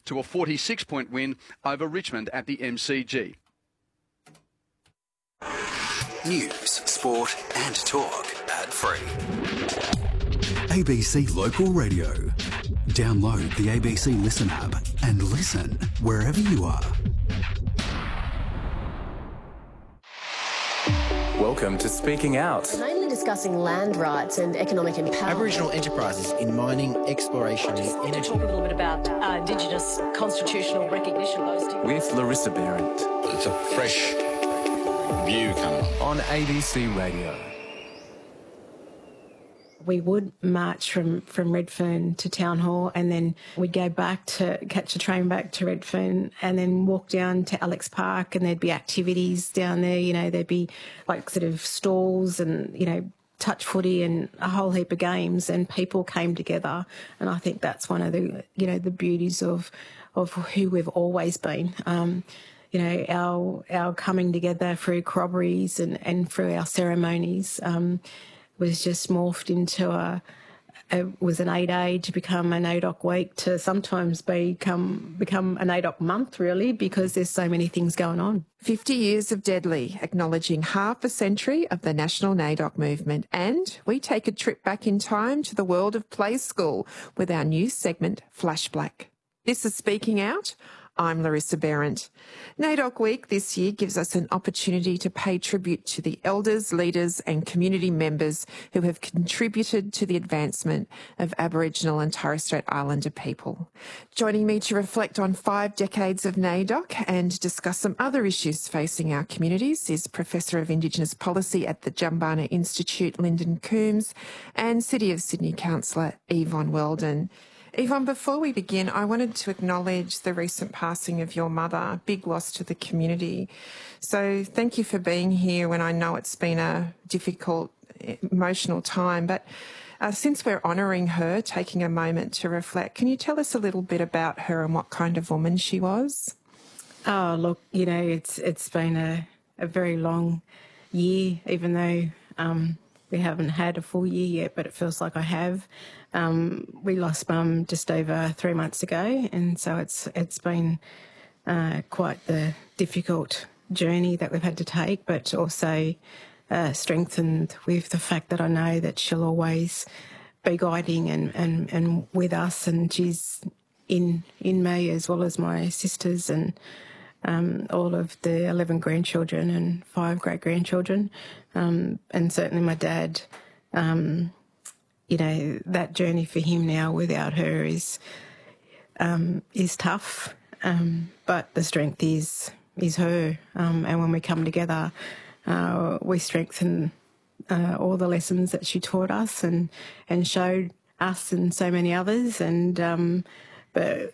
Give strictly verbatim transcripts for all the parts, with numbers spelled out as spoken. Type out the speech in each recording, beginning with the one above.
to a forty-six point win over Richmond at the M C G. News, sport and talk ad-free. A B C Local Radio. Download the A B C Listen app and listen wherever you are. Welcome to Speaking Out. Mainly discussing land rights and economic empowerment. Aboriginal enterprises in mining, exploration and energy. energy. Talk a little bit about uh, Indigenous constitutional recognition. With Larissa Behrendt. It's a fresh view coming on A B C Radio. We would march from, from Redfern to Town Hall, and then we'd go back to catch a train back to Redfern and then walk down to Alex Park, and there'd be activities down there. You know, there'd be like sort of stalls and, you know, touch footy and a whole heap of games, and people came together. And I think that's one of the, you know, the beauties of, of who we've always been. Um, you know, our, our coming together through corroborees and, and through our ceremonies, um, was just morphed into a, a was an A D A to become an A D O C week to sometimes become become an A D O C month, really, because there's so many things going on. fifty years of Deadly, acknowledging half a century of the national N A D O C movement. And we take a trip back in time to the world of Play School with our new segment, Flash Black. This is Speaking Out. I'm Larissa Behrendt. N A D O C Week this year gives us an opportunity to pay tribute to the elders, leaders and community members who have contributed to the advancement of Aboriginal and Torres Strait Islander people. Joining me to reflect on five decades of N A D O C and discuss some other issues facing our communities is Professor of Indigenous Policy at the Jumbunna Institute, Lyndon Coombs, and City of Sydney Councillor Yvonne Weldon. Yvonne, before we begin, I wanted to acknowledge the recent passing of your mother, big loss to the community. So thank you for being here when I know it's been a difficult, emotional time. But uh, since we're honouring her, taking a moment to reflect, can you tell us a little bit about her and what kind of woman she was? Oh, look, you know, it's it's been a, a very long year, even though um, we haven't had a full year yet, but it feels like I have. Um, we lost Mum just over three months ago, and so it's it's been uh, quite the difficult journey that we've had to take, but also uh, strengthened with the fact that I know that she'll always be guiding and, and, and with us, and she's in in me as well as my sisters and um, all of the eleven grandchildren and five great-grandchildren, um, and certainly my dad. Um, You know, that journey for him now without her is um, is tough, um, but the strength is is her. Um, and when we come together, uh, we strengthen uh, all the lessons that she taught us and and showed us and so many others. And um, but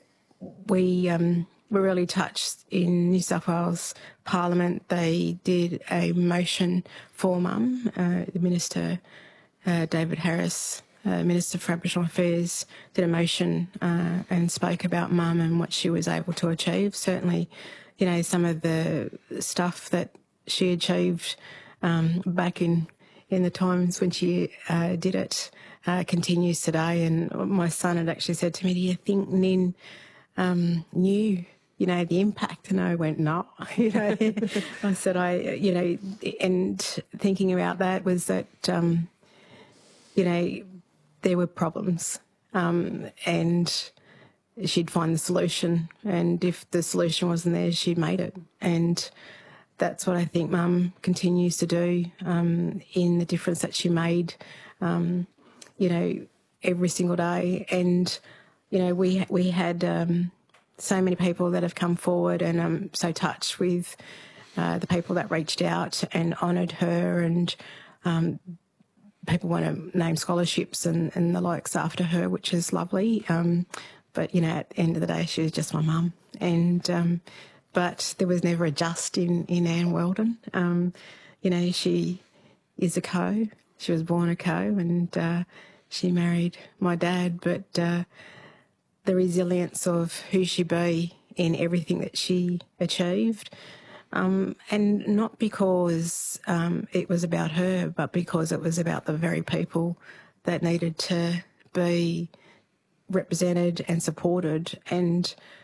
we um, were really touched in New South Wales Parliament. They did a motion for Mum. Uh, the Minister uh, David Harris, Uh, Minister for Aboriginal Affairs, did a motion uh, and spoke about Mum and what she was able to achieve. Certainly, you know, some of the stuff that she achieved um, back in, in the times when she uh, did it uh, continues today. And my son had actually said to me, do you think Nin um, knew, you know, the impact? And I went, no. You know, I said, I, you know, and thinking about that was that, um, you know, there were problems um, and she'd find the solution, and if the solution wasn't there, she'd made it. And that's what I think Mum continues to do um, in the difference that she made, um, you know, every single day. And, you know, we we had um, so many people that have come forward, and I'm so touched with uh, the people that reached out and honoured her, and um people want to name scholarships and, and the likes after her, which is lovely. Um, but, you know, at the end of the day, she was just my mum. And, um, but there was never a just in, in Anne Weldon. Um, you know, she is a co. She was born a co, and uh, she married my dad. But uh, the resilience of who she be in everything that she achieved, Um, and not because um, it was about her, but because it was about the very people that needed to be represented and supported. And